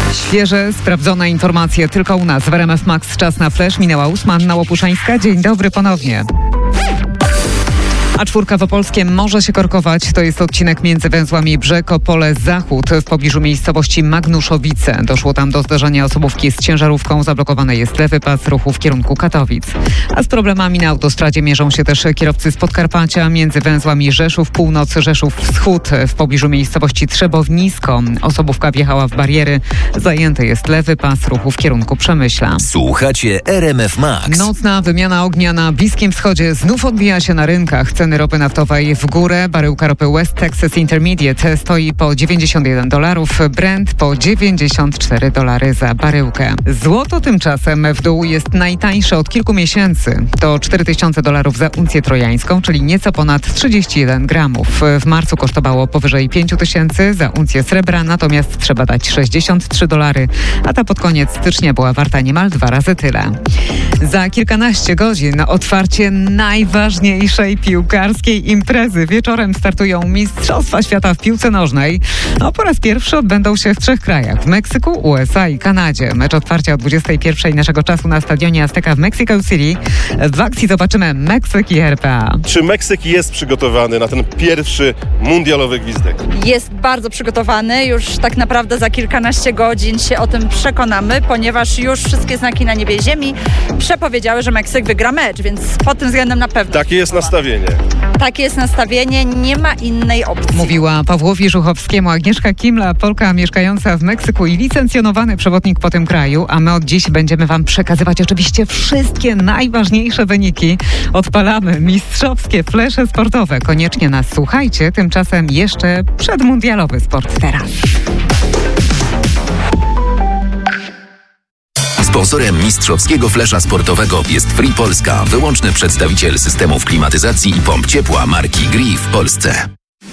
Świeże, sprawdzone informacje tylko u nas w RMF Max. Czas na flash. Minęła 8. Anna Łopuszańska. Dzień dobry ponownie. A4 w Opolskiem może się korkować. To jest odcinek między węzłami Brzeg, Opole, Zachód w pobliżu miejscowości Magnuszowice. Doszło tam do zderzenia osobówki z ciężarówką. Zablokowany jest lewy pas ruchu w kierunku Katowic. A z problemami na autostradzie mierzą się też kierowcy z Podkarpacia między węzłami Rzeszów Północ, Rzeszów Wschód w pobliżu miejscowości Trzebownisko. Osobówka wjechała w bariery. Zajęty jest lewy pas ruchu w kierunku Przemyśla. Słuchacie RMF Max. Nocna wymiana ognia na Bliskim Wschodzie znów odbija się na rynkach. Ceny ropy naftowej w górę. Baryłka ropy West Texas Intermediate stoi po $91, Brent po $94 za baryłkę. Złoto tymczasem w dół jest najtańsze od kilku miesięcy. To $4000 za uncję trojańską, czyli nieco ponad 31 gramów. W marcu kosztowało powyżej $5000 za uncję srebra, natomiast trzeba dać $63, a ta pod koniec stycznia była warta niemal 2 razy tyle. Za kilkanaście godzin otwarcie najważniejszej piłkarskiej imprezy. Wieczorem startują Mistrzostwa Świata w piłce nożnej. Po raz pierwszy odbędą się w 3 krajach. W Meksyku, USA i Kanadzie. Mecz otwarcia o 21 naszego czasu na stadionie Azteca w Mexico City. W akcji zobaczymy Meksyk i RPA. Czy Meksyk jest przygotowany na ten pierwszy mundialowy gwizdek? Jest bardzo przygotowany. Już tak naprawdę za kilkanaście godzin się o tym przekonamy, ponieważ już wszystkie znaki na niebie i ziemi przepowiedziały, że Meksyk wygra mecz, więc pod tym względem na pewno. Takie jest nastawienie. Takie jest nastawienie, nie ma innej opcji. Mówiła Pawłowi Żuchowskiemu Agnieszka Kimla, Polka mieszkająca w Meksyku i licencjonowany przewodnik po tym kraju, a my od dziś będziemy Wam przekazywać oczywiście wszystkie najważniejsze wyniki. Odpalamy mistrzowskie flesze sportowe. Koniecznie nas słuchajcie, tymczasem jeszcze przedmundialowy sport teraz. Sponsorem mistrzowskiego flesza sportowego jest Free Polska, wyłączny przedstawiciel systemów klimatyzacji i pomp ciepła marki Gree w Polsce.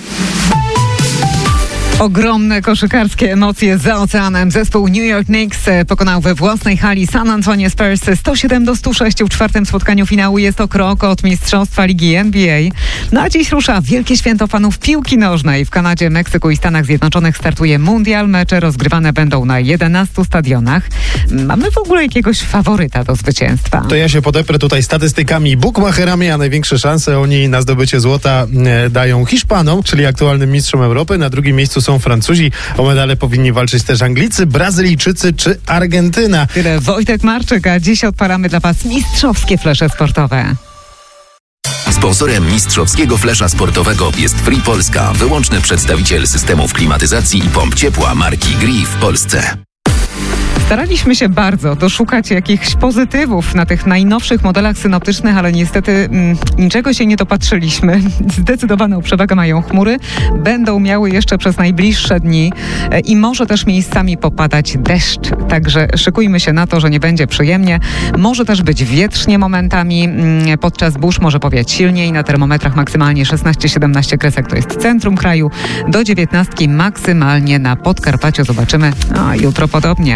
Ogromne koszykarskie emocje za oceanem. Zespół New York Knicks pokonał we własnej hali San Antonio Spurs 107-106 w 4. spotkaniu finału. Jest to krok od mistrzostwa ligi NBA. A dziś rusza wielkie święto fanów piłki nożnej. W Kanadzie, Meksyku i Stanach Zjednoczonych startuje mundial. Mecze rozgrywane będą na 11 stadionach. Mamy w ogóle jakiegoś faworyta do zwycięstwa? To ja się podeprę tutaj statystykami bukmacherami, a największe szanse oni na zdobycie złota dają Hiszpanom, czyli aktualnym mistrzom Europy. Na drugim miejscu są Francuzi. O medale powinni walczyć też Anglicy, Brazylijczycy czy Argentyna. Tyle Wojtek Marczyk, a dziś odpalamy dla Was mistrzowskie flesze sportowe. Sponsorem mistrzowskiego flesza sportowego jest Free Polska, wyłączny przedstawiciel systemów klimatyzacji i pomp ciepła marki Gree w Polsce. Staraliśmy się bardzo doszukać jakichś pozytywów na tych najnowszych modelach synoptycznych, ale niestety niczego się nie dopatrzyliśmy. Zdecydowaną przewagę mają chmury. Będą miały jeszcze przez najbliższe dni i może też miejscami popadać deszcz. Także szykujmy się na to, że nie będzie przyjemnie. Może też być wietrznie momentami. Podczas burz może powiać silniej. Na termometrach maksymalnie 16-17 kresek to jest centrum kraju. Do 19 maksymalnie na Podkarpaciu. Zobaczymy. A jutro podobnie.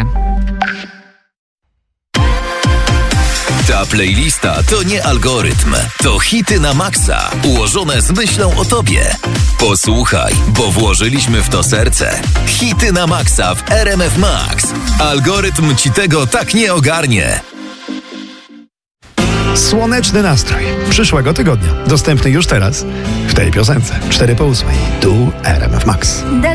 Ta playlista to nie algorytm, to hity na maksa, ułożone z myślą o tobie. Posłuchaj, bo włożyliśmy w to serce. Hity na maksa w RMF Max. Algorytm ci tego tak nie ogarnie. Słoneczny nastrój przyszłego tygodnia. Dostępny już teraz w tej piosence. 4 po 8. Tu RMF Max.